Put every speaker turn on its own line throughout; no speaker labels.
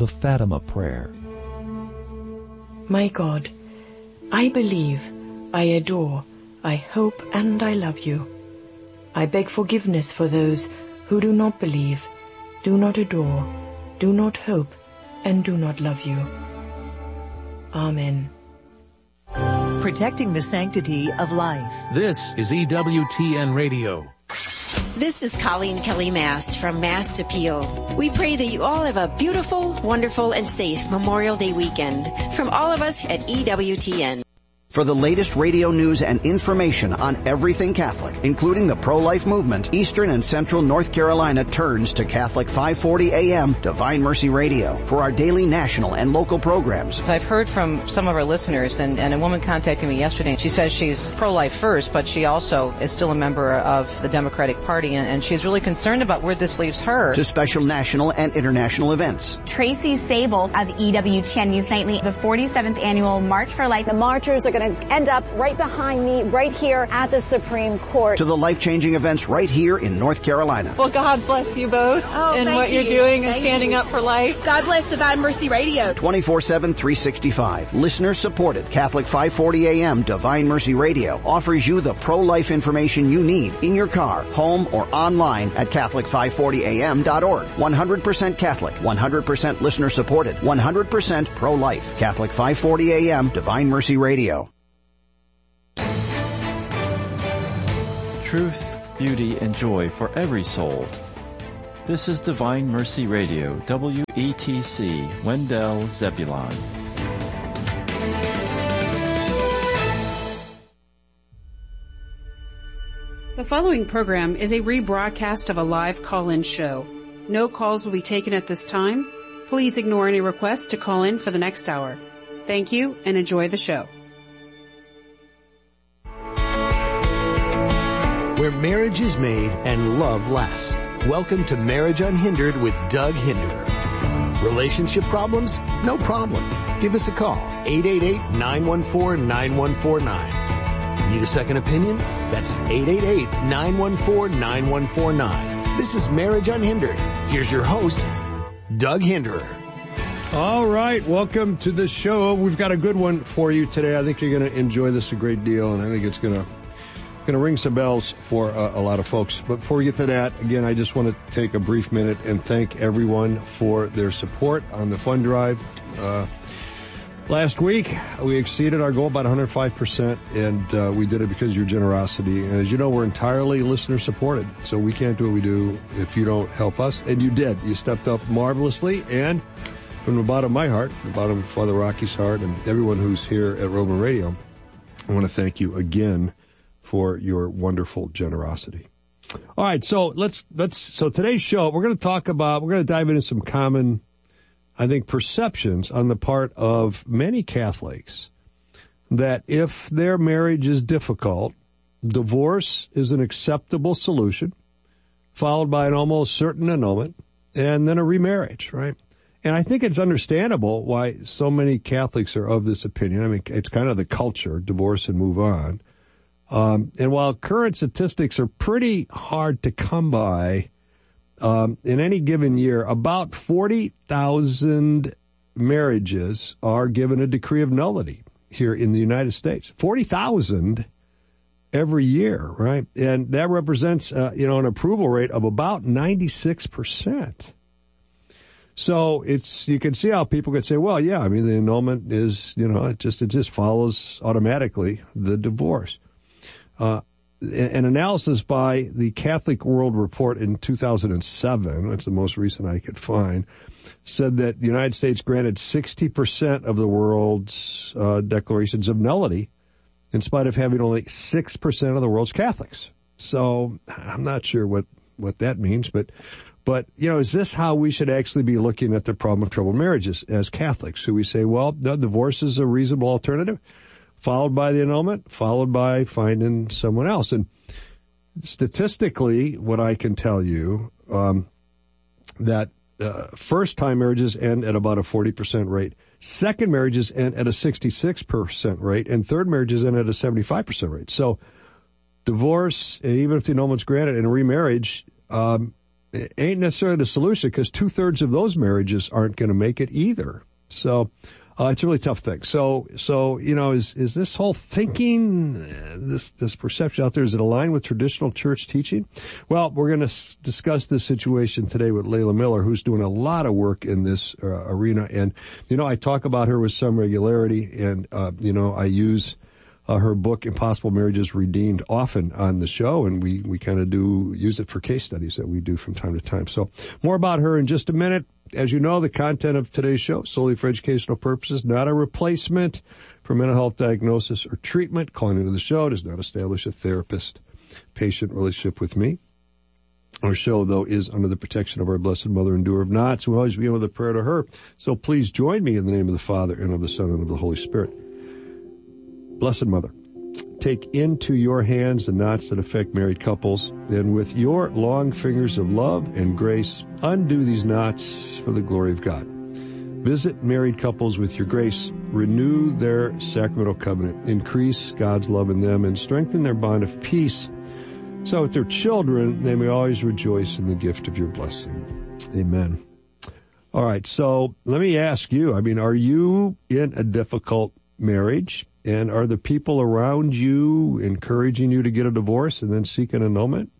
the Fatima Prayer.
My God, I believe, I adore, I hope, and I love you. I beg forgiveness for those who do not believe, do not adore, do not hope, and do not love you. Amen.
Protecting the sanctity of life.
This is EWTN Radio.
This is Colleen Kelly Mast from Mast Appeal. We pray that you all have a beautiful, wonderful, and safe Memorial Day weekend. From all of us at EWTN.
For the latest radio news and information on everything Catholic, including the pro-life movement, Eastern and Central North Carolina turns to Catholic 540 AM Divine Mercy Radio for our daily national and local programs.
I've heard from some of our listeners, and a woman contacted me yesterday. She says she's pro-life first, but she also is still a member of the Democratic Party, and she's really concerned about where this leaves her.
To special national and international events.
Tracy Sable of EWTN News Nightly, the 47th annual March for Life.
The marchers are going to end up right behind me, right here at the Supreme Court.
To the life-changing events right here in North Carolina.
Well, God bless you both and what you're doing and standing up for life.
God bless Divine Mercy Radio.
24/7, 365. Listener-supported Catholic 540 AM Divine Mercy Radio offers you the pro-life information you need in your car, home, or online at Catholic540am.org. 100% Catholic, 100% listener-supported, 100% pro-life. Catholic 540 AM Divine Mercy Radio.
Truth, beauty, and joy for every soul. This is Divine Mercy Radio, WETC, Wendell, Zebulon.
The following program is a rebroadcast of a live call-in show. No calls will be taken at this time. Please ignore any requests to call in for the next hour. Thank you and enjoy the show.
Where marriage is made and love lasts. Welcome to Marriage Unhindered with Doug Hinderer. Relationship problems? No problem. Give us a call, 888-914-9149. Need a second opinion? That's 888-914-9149. This is Marriage Unhindered. Here's your host, Doug Hinderer.
All right, welcome to the show. We've got a good one for you today. I think you're going to enjoy this a great deal, and I think it's going to ring some bells for a lot of folks. But before we get to that, again, I just want to take a brief minute and thank everyone for their support on the fund drive. Last week, we exceeded our goal about 105%, and we did it because of your generosity. And as you know, we're entirely listener-supported, so we can't do what we do if you don't help us. And you did. You stepped up marvelously, and from the bottom of my heart, the bottom of Father Rocky's heart, and everyone who's here at Roman Radio, I want to thank you again for your wonderful generosity. All right, so so today's show, we're going to dive into some common, I think, perceptions on the part of many Catholics that if their marriage is difficult, divorce is an acceptable solution, followed by an almost certain annulment, and then a remarriage, right? And I think it's understandable why so many Catholics are of this opinion. I mean, it's kind of the culture, divorce and move on. And while current statistics are pretty hard to come by, in any given year, about 40,000 marriages are given a decree of nullity here in the United States. 40,000 every year, right? And that represents, an approval rate of about 96%. So you can see how people could say, well, yeah, I mean, the annulment is, it just follows automatically the divorce. An analysis by the Catholic World Report in 2007, that's the most recent I could find, said that the United States granted 60% of the world's declarations of nullity, in spite of having only 6% of the world's Catholics. So I'm not sure what that means, but is this how we should actually be looking at the problem of troubled marriages as Catholics? Should we say, well, the divorce is a reasonable alternative, followed by the annulment, followed by finding someone else? And statistically, what I can tell you, that first-time marriages end at about a 40% rate, second marriages end at a 66% rate, and third marriages end at a 75% rate. So divorce, even if the annulment's granted, and remarriage, ain't necessarily the solution, because 2/3 of those marriages aren't going to make it either. So it's a really tough thing. So is this whole thinking, this perception out there, is it aligned with traditional church teaching? Well, we're going to discuss this situation today with Layla Miller, who's doing a lot of work in this arena. And, I talk about her with some regularity, and, I use her book, Impossible Marriages Redeemed, often on the show, and we kind of use it for case studies that we do from time to time. So more about her in just a minute. As you know, the content of today's show, solely for educational purposes, not a replacement for mental health diagnosis or treatment. Calling into the show does not establish a therapist-patient relationship with me. Our show, though, is under the protection of our Blessed Mother and Doer of Knots. We always begin with a prayer to her. So please join me in the name of the Father, and of the Son, and of the Holy Spirit. Blessed Mother, take into your hands the knots that affect married couples, and with your long fingers of love and grace, undo these knots for the glory of God. Visit married couples with your grace, renew their sacramental covenant, increase God's love in them, and strengthen their bond of peace, so with their children they may always rejoice in the gift of your blessing. Amen. All right, so let me ask you, are you in a difficult marriage? And are the people around you encouraging you to get a divorce and then seek an annulment?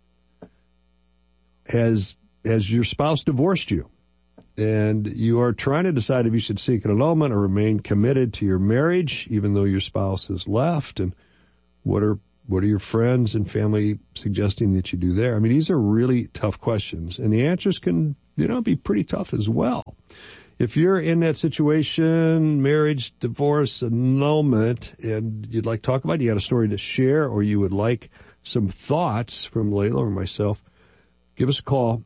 Has your spouse divorced you? And you are trying to decide if you should seek an annulment or remain committed to your marriage, even though your spouse has left? And what are your friends and family suggesting that you do there? These are really tough questions, and the answers can, be pretty tough as well. If you're in that situation, marriage, divorce, annulment, and you'd like to talk about it, you got a story to share, or you would like some thoughts from Layla or myself, give us a call,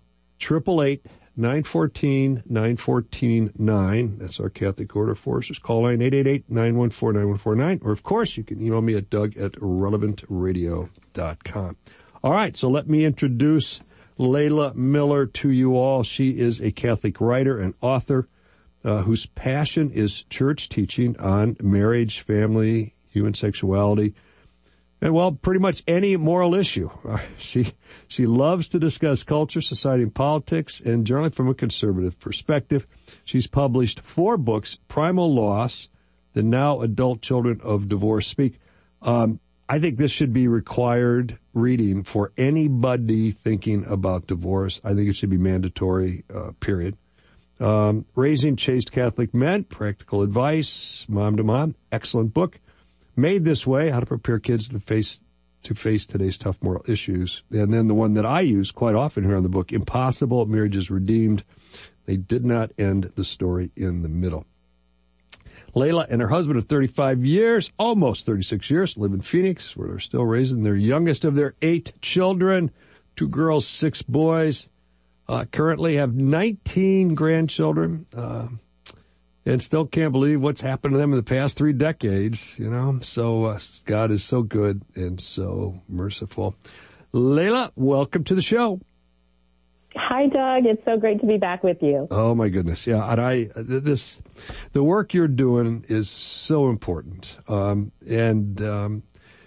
888-914-914-9. That's our Catholic Order Forces. Call line 888-914-9149. Or, of course, you can email me at doug@relevantradio.com. All right, so let me introduce Layla Miller to you all. She is a Catholic writer and author, whose passion is church teaching on marriage, family, human sexuality, and, well, pretty much any moral issue. She loves to discuss culture, society, and politics, and generally from a conservative perspective. She's published 4 books: Primal Loss, The Now Adult Children of Divorce Speak. I think this should be required reading for anybody thinking about divorce. I think it should be mandatory, period. Raising Chaste Catholic Men, Practical Advice, Mom to Mom, excellent book. Made This Way, How to Prepare Kids to Face Today's Tough Moral Issues. And then the one that I use quite often here on the book, Impossible Marriages Redeemed. They did not end the story in the middle. Layla and her husband of 35 years, almost 36 years, live in Phoenix, where they're still raising their youngest of their 8 children, 2 girls, 6 boys. Currently have 19 grandchildren, and still can't believe what's happened to them in the past 3 decades, So God is so good and so merciful. Layla, welcome to the show.
Hi, Doug. It's so great to be back with you.
Oh, my goodness. Yeah, and the work you're doing is so important. And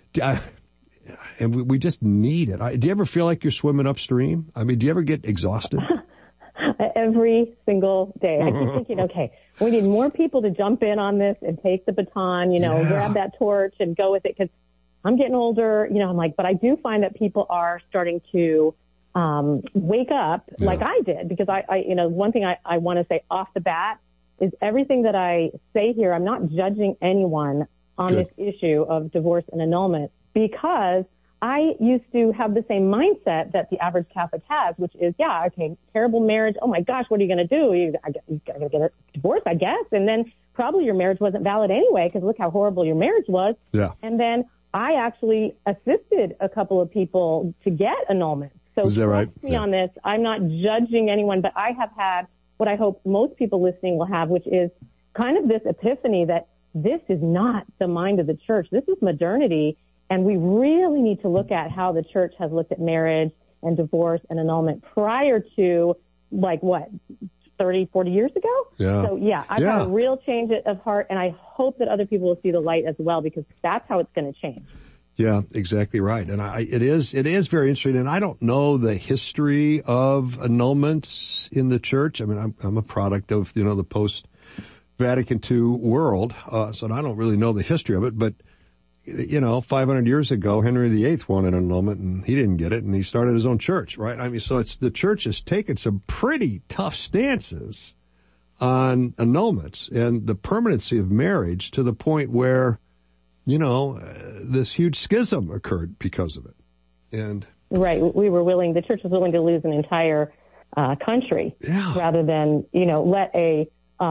we just need it. Do you ever feel like you're swimming upstream? Do you ever get exhausted?
Every single day. I keep thinking, okay, we need more people to jump in on this and take the baton, grab that torch and go with it, because I'm getting older, I'm like, but I do find that people are starting to wake up like I did, because I one thing I want to say off the bat is everything that I say here, I'm not judging anyone on this issue of divorce and annulment, because I used to have the same mindset that the average Catholic has, which is, terrible marriage. Oh my gosh, what are you going to do? You got to get a divorce, I guess. And then probably your marriage wasn't valid anyway, because look how horrible your marriage was. Yeah. And then I actually assisted a couple of people to get annulment. So
is that right?
Me on this. I'm not judging anyone, but I have had what I hope most people listening will have, which is kind of this epiphany that this is not the mind of the church. This is modernity. And we really need to look at how the church has looked at marriage and divorce and annulment prior to, 30, 40 years ago? Yeah. So, I've got a real change of heart, and I hope that other people will see the light as well, because that's how it's going to change.
Yeah, exactly right. And it is very interesting. And I don't know the history of annulments in the church. I mean, I'm a product of, the post-Vatican II world. So I don't really know the history of it. But, 500 years ago, Henry VIII wanted an annulment and he didn't get it. And he started his own church, right? I mean, so the church has taken some pretty tough stances on annulments and the permanency of marriage to the point where, this huge schism occurred because of it. And
right, the church was willing to lose an entire country rather than, let a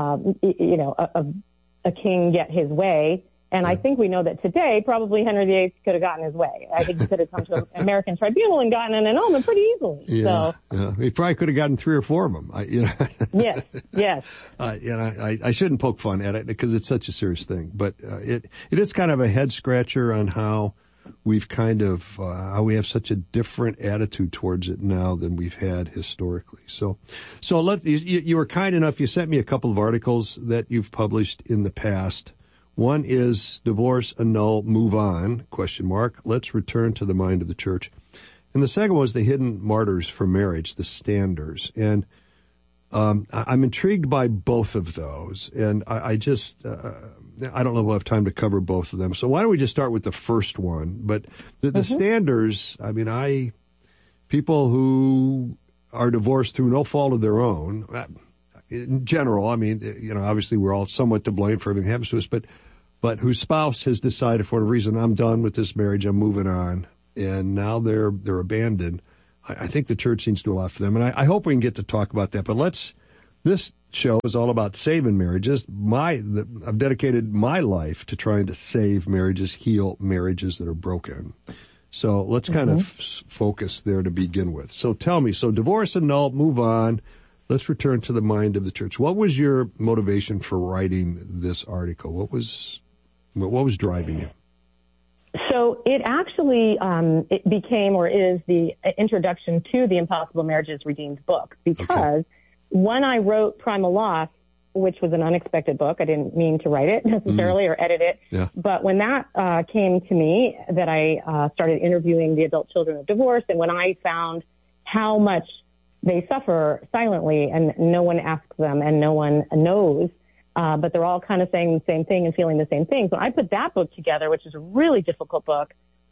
king get his way. And I think we know that today probably Henry VIII could have gotten his way. I think he could have come to an American tribunal and gotten an annulment pretty easily.
Yeah, he probably could have gotten 3 or 4 of them.
Yes.
I shouldn't poke fun at it because it's such a serious thing, but it is kind of a head scratcher on how we've how we have such a different attitude towards it now than we've had historically. So you were kind enough. You sent me a couple of articles that you've published in the past. One is Divorce, Annul, Move On, ? Let's return to the mind of the church. And the second was The Hidden Martyrs for Marriage, the Standers. And I'm intrigued by both of those. And I don't know if we'll have time to cover both of them. So why don't we just start with the first one? But the Standers, I mean, people who are divorced through no fault of their own, in general, I mean, obviously we're all somewhat to blame for everything that happens to us, but whose spouse has decided for a reason, I'm done with this marriage, I'm moving on, and now they're abandoned. I think the church needs to do a lot for them, and I hope we can get to talk about that. But this show is all about saving marriages. I've dedicated my life to trying to save marriages, heal marriages that are broken. So let's kind of focus there to begin with. So tell me, divorce, annul, move on. Let's return to the mind of the church. What was your motivation for writing this article? What was driving you?
So it actually it became or is the introduction to the Impossible Marriages Redeemed book, because when I wrote Primal Loss, which was an unexpected book, I didn't mean to write it necessarily or edit it. Yeah. But when that came to me, that I started interviewing the adult children of divorce, and when I found how much they suffer silently and no one asks them and no one knows, but they're all kind of saying the same thing and feeling the same thing. So I put that book together, which is a really difficult book.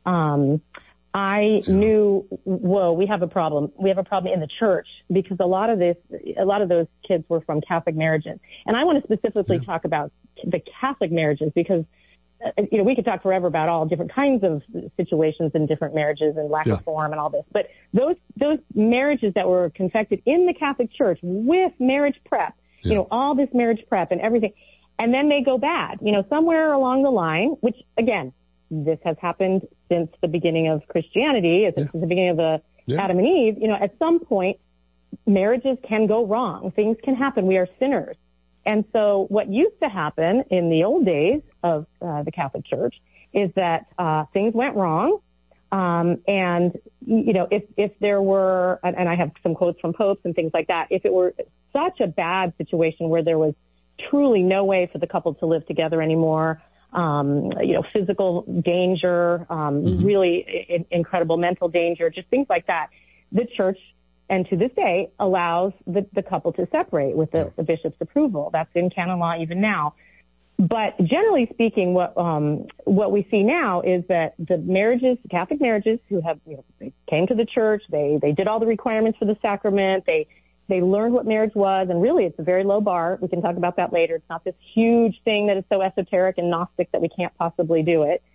I knew, we have a problem. We have a problem in the church because a lot of those kids were from Catholic marriages. And I want to specifically talk about the Catholic marriages because we could talk forever about all different kinds of situations in different marriages and lack of form and all this. But those marriages that were confected in the Catholic Church with marriage prep, all this marriage prep and everything, and then they go bad, somewhere along the line, which again, this has happened since the beginning of Christianity, since the beginning of the Adam and Eve, at some point, marriages can go wrong. Things can happen. We are sinners. And so what used to happen in the old days of the Catholic Church is that things went wrong. And, if there were, and I have some quotes from popes and things like that, if it were such a bad situation where there was truly no way for the couple to live together anymore, physical danger, really incredible mental danger, just things like that, the church, and to this day, allows the couple to separate with the bishop's approval. That's in canon law even now. But generally speaking, what we see now is that the marriages, Catholic marriages, who have they came to the church, they did all the requirements for the sacrament, they learned what marriage was, and really it's a very low bar. We can talk about that later. It's not this huge thing that is so esoteric and Gnostic that we can't possibly do it.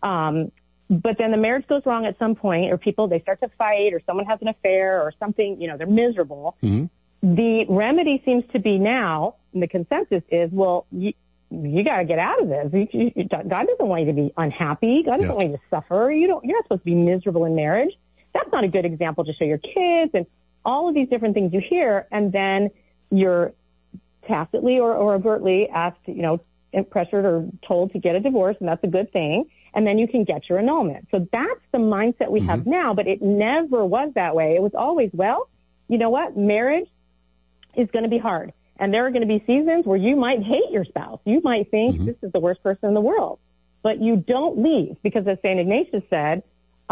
But then the marriage goes wrong at some point, or they start to fight, or someone has an affair, or something, they're miserable. Mm-hmm. The remedy seems to be now, and the consensus is, you got to get out of this. God doesn't want you to be unhappy. God doesn't want you to suffer. You're not supposed to be miserable in marriage. That's not a good example to show your kids, and all of these different things you hear, and then you're tacitly or overtly asked, pressured or told to get a divorce, and that's a good thing. And then you can get your annulment. So that's the mindset we have now, but it never was that way. It was always, you know what? Marriage is going to be hard. And there are going to be seasons where you might hate your spouse. You might think this is the worst person in the world. but you don't leave, because as St. Ignatius said,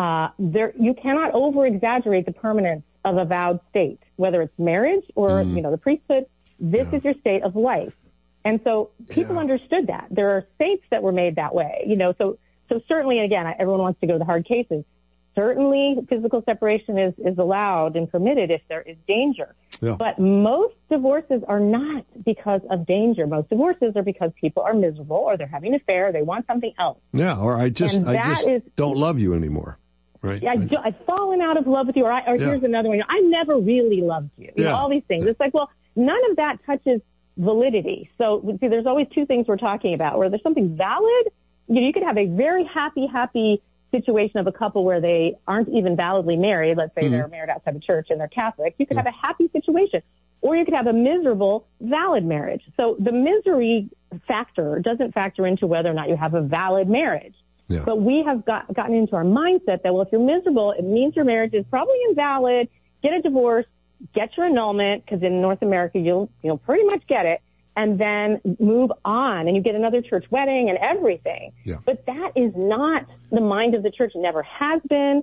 you cannot over-exaggerate the permanence of a vowed state, whether it's marriage or, the priesthood. This is your state of life. And so people understood that. There are saints that were made that way, so certainly, and again, everyone wants to go to the hard cases. Certainly, physical separation is allowed and permitted if there is danger. Yeah. But most divorces are not because of danger. Most divorces are because people are miserable, or they're having an affair, or they want something else.
Yeah, or I just don't love you anymore. Right.
Yeah, I've fallen out of love with you, or here's another one. I never really loved you. All these things. It's like, well, none of that touches validity. So, see, there's always two things we're talking about. Where there's something valid, you could have a very happy situation of a couple where they aren't even validly married. Let's say they're married outside the church and they're Catholic. You could have a happy situation, or you could have a miserable valid marriage. So the misery factor doesn't factor into whether or not you have a valid marriage. Yeah. But we have gotten into our mindset that, well, if you're miserable, it means your marriage is probably invalid. Get a divorce, get your annulment, because in North America you'll pretty much get it, and then move on, and you get another church wedding and everything. Yeah. But that is not the mind of the church. It never has been.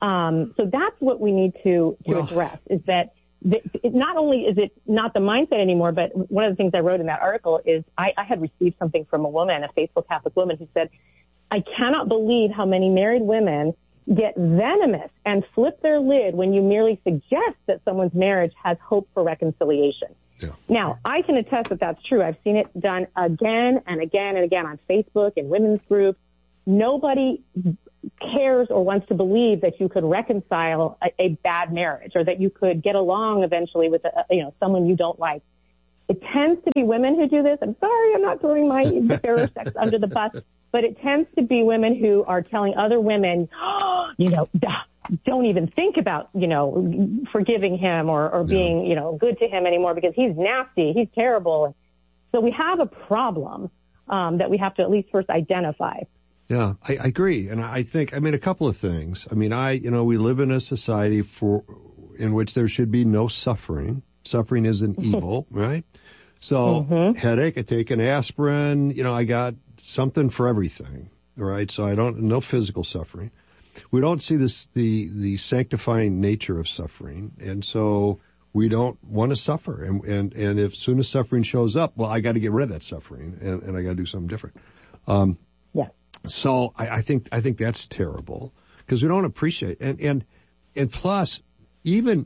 So that's what we need to address, is that not only is it not the mindset anymore, but one of the things I wrote in that article is I had received something from a woman, a faithful Catholic woman, who said, I cannot believe how many married women get venomous and flip their lid when you merely suggest that someone's marriage has hope for reconciliation. Yeah. Now, I can attest that that's true. I've seen it done again and again and again on Facebook and women's groups. Nobody cares or wants to believe that you could reconcile a bad marriage, or that you could get along eventually with someone you don't like. It tends to be women who do this. I'm sorry, I'm not throwing my fairer sex under the bus, but it tends to be women who are telling other women, don't even think about, forgiving him or being, good to him anymore, because he's nasty, he's terrible. So we have a problem that we have to at least first identify.
Yeah, I agree. And I think, a couple of things. we live in a society in which there should be no suffering. Suffering is an evil, right? So headache, I take an aspirin, I got something for everything, right? So no physical suffering. We don't see the sanctifying nature of suffering, and so we don't want to suffer. And if soon as suffering shows up, well, I got to get rid of that suffering, and I got to do something different. So I think that's terrible, because we don't appreciate, and plus, even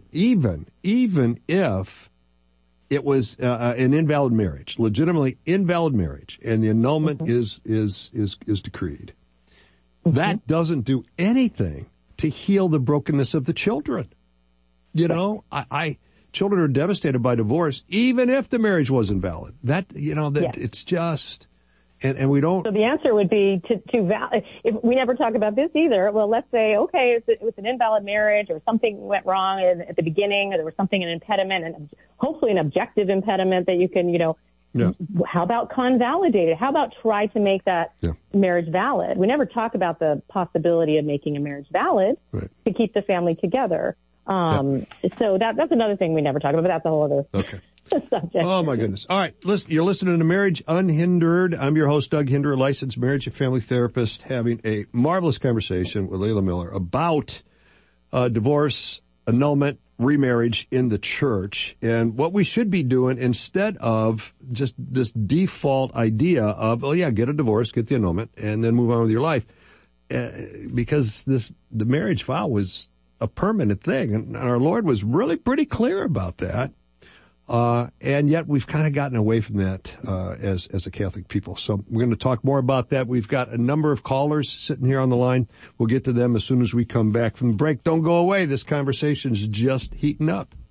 if it was an invalid marriage, legitimately invalid marriage, and the annulment is decreed, that doesn't do anything to heal the brokenness of the children. Children are devastated by divorce, even if the marriage was invalid. It's just, and we don't.
So the answer would be if we never talk about this either. Well, let's say, okay, it was an invalid marriage, or something went wrong at the beginning, or there was an impediment, and hopefully an objective impediment that you can, how about convalidate it? How about try to make that marriage valid? We never talk about the possibility of making a marriage valid to keep the family together. So that's another thing we never talk about, but that's a whole other subject.
Oh, my goodness. All right. Listen, you're listening to Marriage Unhindered. I'm your host, Doug Hinder, a licensed marriage and family therapist, having a marvelous conversation with Layla Miller about divorce, annulment, remarriage in the church, and what we should be doing instead of just this default idea of, get a divorce, get the annulment, and then move on with your life. Because the marriage vow was a permanent thing, and our Lord was really pretty clear about that. And yet we've kind of gotten away from that, as a Catholic people. So we're going to talk more about that. We've got a number of callers sitting here on the line. We'll get to them as soon as we come back from the break. Don't go away. This conversation's just heating up.